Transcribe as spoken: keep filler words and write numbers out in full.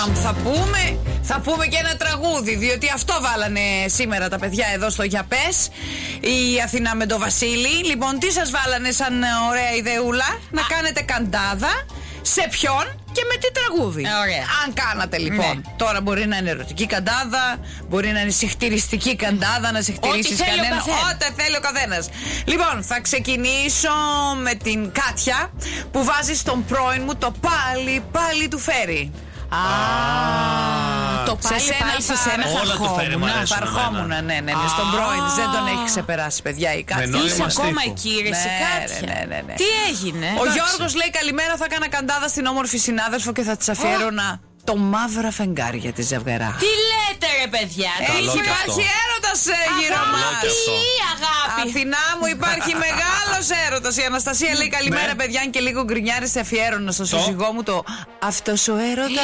Θα πούμε, θα πούμε και ένα τραγούδι, διότι αυτό βάλανε σήμερα τα παιδιά εδώ στο Για Πες, η Αθηνά με το Βασίλη. Λοιπόν, τι σας βάλανε σαν ωραία ιδεούλα? Να κάνετε καντάδα. Σε ποιον και με τι τραγούδι? Ωραία. Αν κάνατε λοιπόν. Ναι. Τώρα μπορεί να είναι ερωτική καντάδα, μπορεί να είναι συχτηριστική καντάδα, να συχτηρίσεις κανένα. Ό,τι θέλει ο καθένας. Λοιπόν, θα ξεκινήσω με την Κάτια που βάζει στον πρώην μου το πάλι, πάλι του φέρει. Α, το πάλι σε πάλι σε σένα θα αρχόμουν. Ναι, ναι, ναι, στον πρώην. Δεν τον έχει ξεπεράσει, παιδιά, η Κάτια. Είσαι ακόμα εκεί, ρε Κάτια. Ναι, ναι, ναι. Τι έγινε? Ο Γιώργος λέει καλημέρα, θα έκανα καντάδα στην όμορφη συνάδελφο και θα της αφιέρωνα το μαύρα φεγγάρια της Ζευγαρά. Τι λέτε ρε παιδιά? Έχει υπάρχει έρωτας γύρω μας. Τι αγάπη. Αθηνά μου, υπάρχει μεγάλος έρωτας. Η Αναστασία λέει καλημέρα παιδιά, και λίγο γκρινιάρη σε αφιέρωνα στο σύζυγό μου το αυτός ο έρωτας.